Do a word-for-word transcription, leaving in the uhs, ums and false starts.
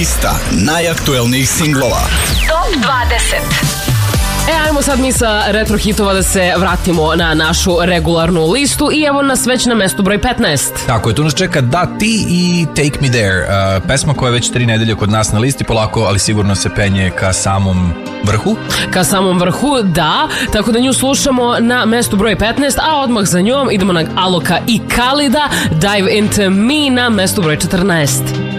Lista najaktuelnijih singlova. Top dvadeset. E, ajmo sad mi sa retro hitova da se vratimo na našu regularnu listu i evo nas već na mestu broj petnaest. Tako je, tu nas čeka Da ti i Take Me There, uh, pesma koja je već tri nedelje kod nas na listi, polako, ali sigurno se penje ka samom vrhu. Ka samom vrhu, da, tako da nju slušamo na mestu broj petnaest, a odmah za njom idemo na Aloka i Khalida, Dive Into Me na mestu broj četrnaest.